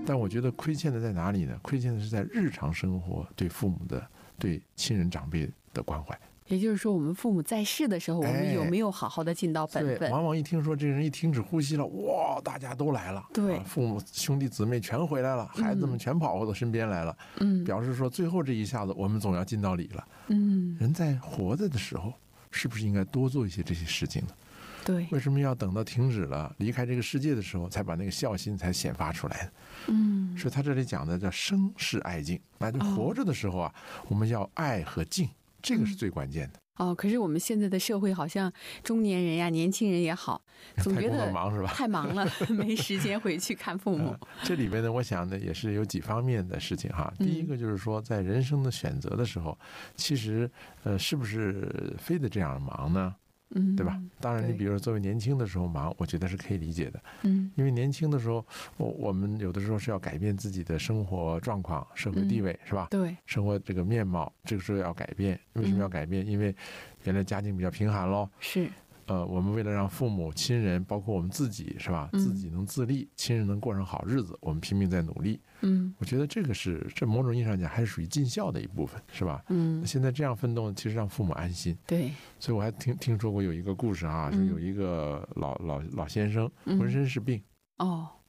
但我觉得亏欠的在哪里呢？亏欠的是在日常生活对父母的、对亲人长辈的关怀。 也就是说，我们父母在世的时候，我们有没有好好的尽到本分？ 对，往往一听说这人一停止呼吸了，哇，大家都来了， 对， 父母兄弟姊妹全回来了，孩子们全跑到身边来了，表示说最后这一下子我们总要尽到礼了。人在活着的时候，是不是应该多做一些这些事情呢？ 对， 为什么要等到停止了、离开这个世界的时候，才把那个孝心才显发出来呢？所以他这里讲的叫生是爱敬，那就活着的时候啊，我们要爱和敬。这个是最关键的。 可是我们现在的社会好像中年人呀、年轻人也好，总觉得忙是吧？ 太忙了，没时间回去看父母。 这里边呢，我想呢也是有几方面的事情哈。第一个就是说，在人生的选择的时候，其实是不是非得这样忙呢？对吧？当然，你比如说作为年轻的时候忙，我觉得是可以理解的。因为年轻的时候，我们有的时候是要改变自己的生活状况、社会地位，是吧？ 对， 生活这个面貌，这个时候要改变。为什么要改变？因为原来家境比较贫寒咯。 是。 我们为了让父母亲人包括我们自己是吧，自己能自立，亲人能过上好日子，我们拼命在努力。我觉得这某种意义上讲还是属于尽孝的一部分，是吧？现在这样奋斗其实让父母安心。 对， 所以我还听说过有一个故事啊，是有一个老先生浑身是病，